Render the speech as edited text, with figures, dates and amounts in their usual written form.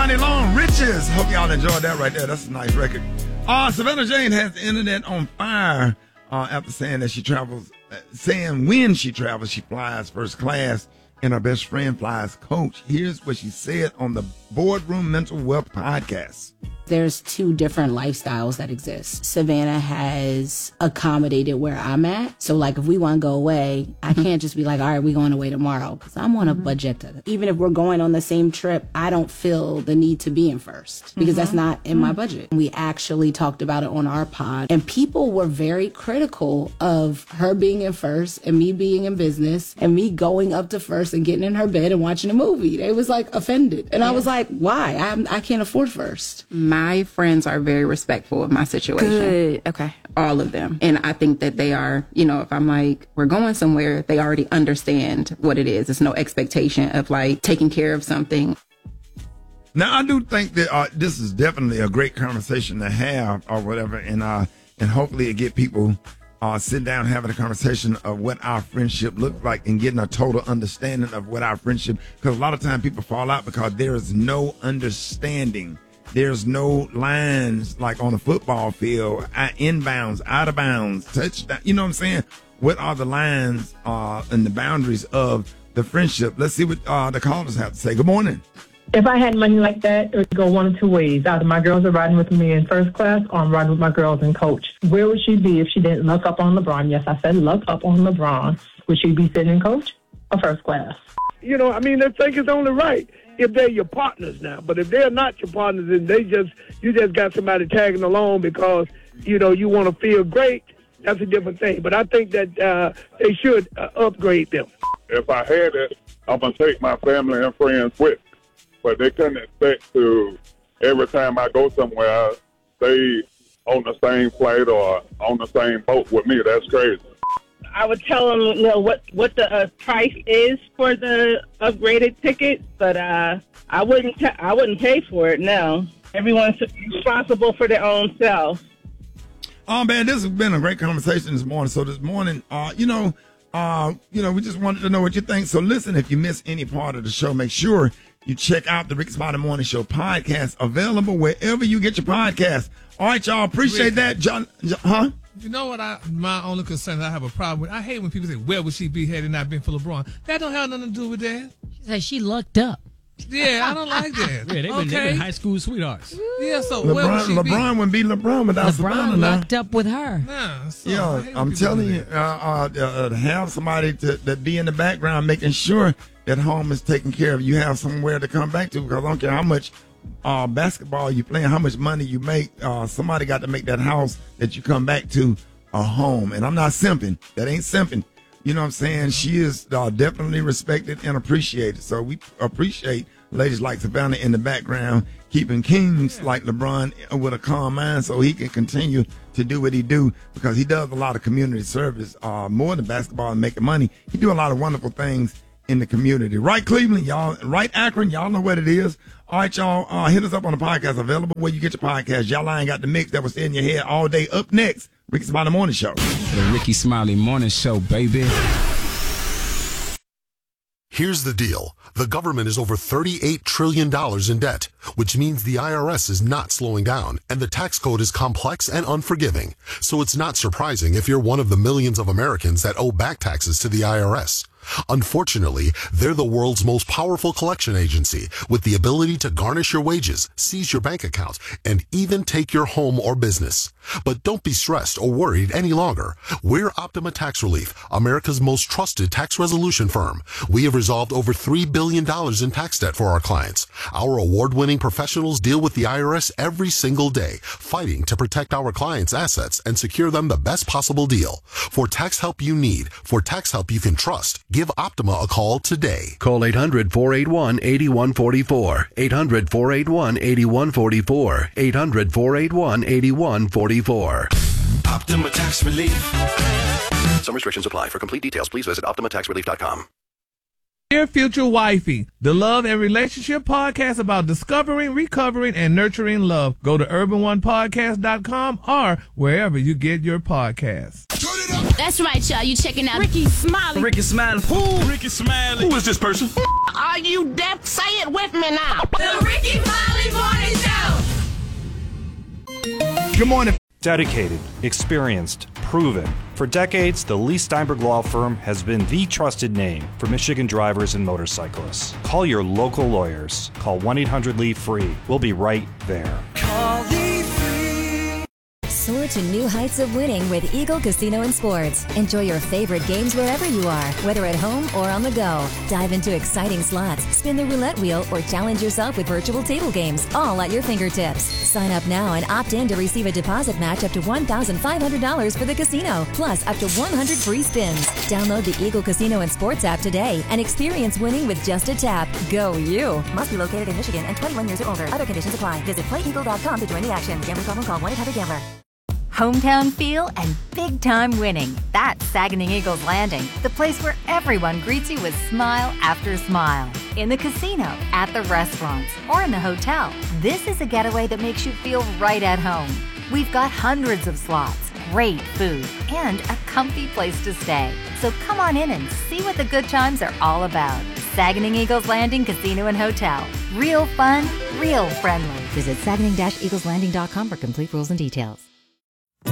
Mighty Long Riches. Hope y'all enjoyed that right there. That's a nice record. Savannah Jane has the internet on fire after saying that she travels, saying when she travels, she flies first class and her best friend flies coach. Here's what she said on the Boardroom Mental Wealth podcast. There's two different lifestyles that exist. Savannah has accommodated where I'm at. So like if we want to go away, I can't just be like, all right, we're going away tomorrow because I'm on a budget. Even if we're going on the same trip, I don't feel the need to be in first because that's not in my budget. We actually talked about it on our pod and people were very critical of her being in first and me being in business and me going up to first and getting in her bed and watching a movie. They was like offended. And I was like, why? I can't afford first. My friends are very respectful of my situation. Good. Okay. All of them. And I think that they are, if I'm like, we're going somewhere, they already understand what it is. It's no expectation of like taking care of something. Now, I do think that this is definitely a great conversation to have or whatever. And hopefully it get people sit down having a conversation of what our friendship looks like and getting a total understanding of what our friendship, because a lot of times people fall out because there is no understanding. There's no lines like on a football field, inbounds, out of bounds, touchdown. You know what I'm saying? What are the lines and the boundaries of the friendship? Let's see what the callers have to say. Good morning. If I had money like that, it would go one of two ways. Either my girls are riding with me in first class or I'm riding with my girls in coach. Where would she be if she didn't luck up on LeBron? Yes, I said luck up on LeBron. Would she be sitting in coach or first class? I think it's only right if they're your partners now. But if they're not your partners and you just got somebody tagging along because, you want to feel great, that's a different thing. But I think that they should upgrade them. If I had it, I'm going to take my family and friends with. But they couldn't expect to, every time I go somewhere, stay on the same flight or on the same boat with me. That's crazy. I would tell them, what the price is for the upgraded ticket, but I wouldn't pay for it. No, everyone's responsible for their own self. Oh man, this has been a great conversation this morning. So this morning, we just wanted to know what you think. So listen, if you miss any part of the show, make sure you check out the Ricky Smiley Morning Show podcast, available wherever you get your podcast. All right, y'all, appreciate that, John. Huh? You know what? My only concern that I have a problem with. I hate when people say, "Where would she be had it not been for LeBron?" That don't have nothing to do with that. She said she lucked up. Yeah, I don't like that. Yeah, they've been high school sweethearts. Yeah, so where would she be? LeBron wouldn't be LeBron without Savannah. LeBron lucked up with her. Nah, so yeah, I'm telling you, to have somebody to be in the background making sure that home is taken care of. You have somewhere to come back to, because I don't care how much basketball you playing, how much money you make, somebody got to make that house that you come back to a home. And I'm not simping. That ain't simping. You know what I'm saying? She is definitely respected and appreciated. So we appreciate ladies like Savannah in the background, keeping kings like LeBron with a calm mind so he can continue to do what he do, because he does a lot of community service, more than basketball and making money. He do a lot of wonderful things in the community. Right, Cleveland, y'all. Right, Akron, y'all know what it is. All right, y'all, hit us up on the podcast, available where you get your podcast. Y'all ain't got the mix that was in your head all day. Up next, Ricky Smiley Morning Show. The Ricky Smiley Morning Show, baby. Here's the deal. The government is over $38 trillion in debt, which means the IRS is not slowing down, and the tax code is complex and unforgiving. So it's not surprising if you're one of the millions of Americans that owe back taxes to the IRS. Unfortunately, they're the world's most powerful collection agency, with the ability to garnish your wages, seize your bank account, and even take your home or business. But don't be stressed or worried any longer. We're Optima Tax Relief, America's most trusted tax resolution firm. We have resolved over $3 billion in tax debt for our clients. Our award-winning professionals deal with the IRS every single day, fighting to protect our clients' assets and secure them the best possible deal. For tax help you need, for tax help you can trust, give Optima a call today. Call 800-481-8144. 800-481-8144. 800-481-8144. Optima Tax Relief. Some restrictions apply. For complete details, please visit OptimaTaxRelief.com. Dear Future Wifey, the Love and Relationship Podcast about discovering, recovering, and nurturing love. Go to urbanonepodcast.com or wherever you get your podcasts. That's right, y'all. You checking out Ricky Smiley. Ricky Smiley. Who? Ricky Smiley. Who is this person? Are you deaf? Say it with me now. The Ricky Smiley Good morning. Dedicated, experienced, proven. For decades, the Lee Steinberg Law Firm has been the trusted name for Michigan drivers and motorcyclists. Call your local lawyers. Call 1-800-LEE-FREE. We'll be right there. Call Lee Free. Soar to new heights of winning with Eagle Casino and Sports. Enjoy your favorite games wherever you are, whether at home or on the go. Dive into exciting slots, spin the roulette wheel, or challenge yourself with virtual table games, all at your fingertips. Sign up now and opt in to receive a deposit match up to $1,500 for the casino, plus up to 100 free spins. Download the Eagle Casino and Sports app today and experience winning with just a tap. Go you! Must be located in Michigan and 21 years or older. Other conditions apply. Visit playeagle.com to join the action. Gambling problem? Call 1-800-GAMBLER. Hometown feel and big-time winning. That's Saguenay Eagles Landing, the place where everyone greets you with smile after smile. In the casino, at the restaurants, or in the hotel, this is a getaway that makes you feel right at home. We've got hundreds of slots, great food, and a comfy place to stay. So come on in and see what the good times are all about. Saguenay Eagles Landing Casino and Hotel. Real fun, real friendly. Visit Saguenay-EaglesLanding.com for complete rules and details.